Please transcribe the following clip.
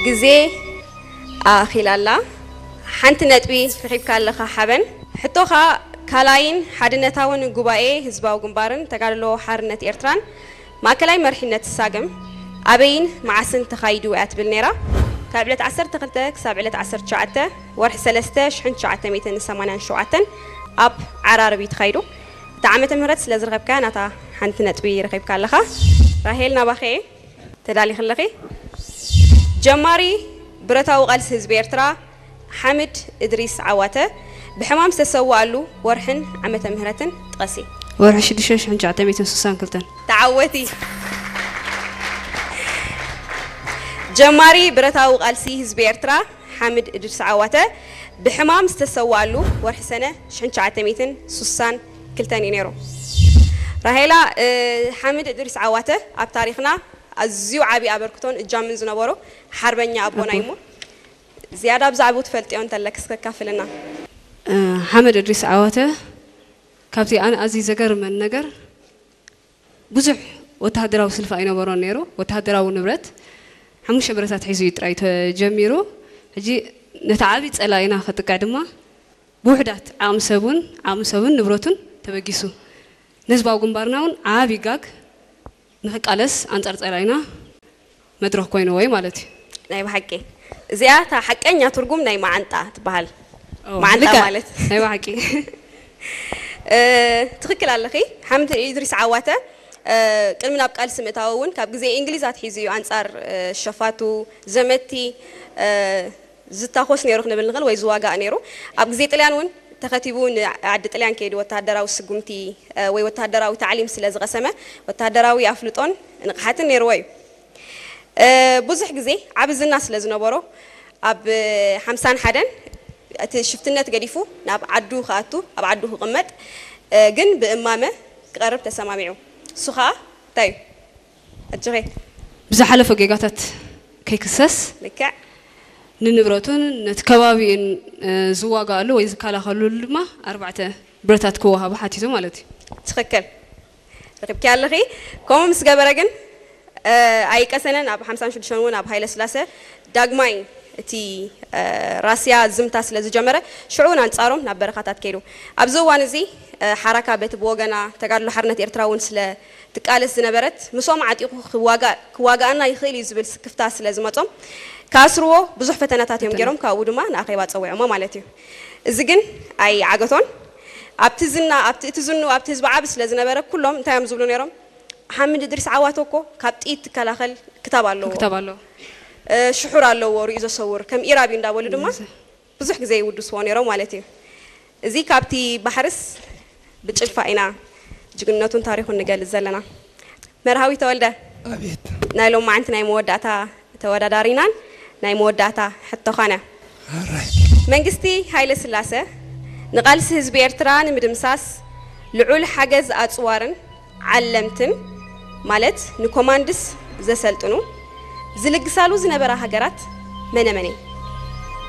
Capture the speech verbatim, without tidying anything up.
جزء آخيل الله حنت نتبي رخيب كالله حبن حتوخا كلاين حدنا تاون جوباء هزباو جنبارن تقالوا حرنة إيرتران ما كلاين مرحلة الساقم أبين مع سن تخايدو أتبلنيرا كابلة عصر تقلتك سابلة عصر شعته ورح سلسته شحن شعته ميتين سمانان شعته أب عرار بيتخايدو تعمت مهرت سلازر غيب كانتا حنت نتبي رخيب كالله راهيلنا بخي تدالي خلقي جماري برتاو غالس هزبيرترا حمد إدريس عواته بحمام سسوالو ورحن عمت مهرتن تقسي ورح شديش حنج عتميتن سوسان كلتن تعوتي جماري برتاو غالسي هزبيرترا حمد إدريس عواته بحمام سسوالو ورح سنة شحنج عتميتن سوسان كلتن ينيرو راهيلا أه حمد إدريس عواته أب تاريخنا أزيو عبي أبركتون الجامن زنبورو حربني أبو نايمو زيادة بزعبو تفلتيون تلك سكافلنا أه حمد إدريس عواته كابتي أنا أزي زجر من نجر بزح وتهدراو سلفا أين برا نيرو وتهدراو نبرت حموش برتات حيزي ترايت جميرو هجي نتعابي تسألينا خطك عدما بوحدات عام سبون عام سبون نبرتون تبجيسو نسبة جنبارناون عابي جاك نحك ألس أنت أرد علينا مدرك كوين وين مالتي ناي بحكي زيادة حكي يا ترجم ناي ما أنت تبهل ما أنت مالت ناي بحكي تخكل على خي حمد إدريس عواته كلمنا بقال سمتاون كاب زي إنجليزات حيزيو أنصار شفاتو زمتي زتاخوس نيروخ نبلغل ويزواجا نيرو أب زي تليانون تختيبون عدة تليان كيد وتهدراو سجمتي وي وتهدراو تعليم سلاز غسمة وتهدراو يافلطون نقحات النيروي بوزح جزي عبز الناس لازم نبرو أب حمسان حدن شفتنا تقريفو ناب عدو خاتو أب عدو غمد جن بإمامة قرب تسمعيو سخاء طيب أتجري بزحلة فوقيقاتت كيكسس لكع ننبرتون نتكوابين زواج قالوا إذا كلا خلوا لما أربعة برتات كوها بحاتيزو مالتي تفكر ركب كالغي كم مسجبرجن أي كسنة أب حمسان شو شلون أب هاي السلاسة داغماين تي راسيا زمتاس لزجمرة شعورنا نتصارم نبركاتات كيلو أبزو وانزي حركة بيت بوجنا تقالوا حرنة إرتراون سلا تقالس نبرت مسوم عتيق خواجا خواجا أنا يخيل يزبل كفتاس لازمتهم كاسرو بزح فتنات يوم جرم كاودما نأخيبات سوي ما مالتي الزجن أي عقتون أبتزنا أبتزنو أبتز بعبس لازم نبرك كلهم تايم زبلون يرم حمد إدريس عواتوكو كابتيت كلاخل كتاب الله كتاب الله شحور الله ورئيس صور كم إيرابين دا ولدما بزح زي ودسوان يرم مالتي زي كابتي بحرس بتشلفاينا جناتون تاريخ النجال الزلنا مرهاوي تولده أبيت نايلو ما عندنا مودعتا تودا دارينان ناي مودعتا حتى خانة منجستي هاي السلاسة نقالس هزب إيرتران مدمساس لعول حجز أتصوارن علمتن مالت نكوماندس زسلتنو زلق سالو زنبرا هجرات من مني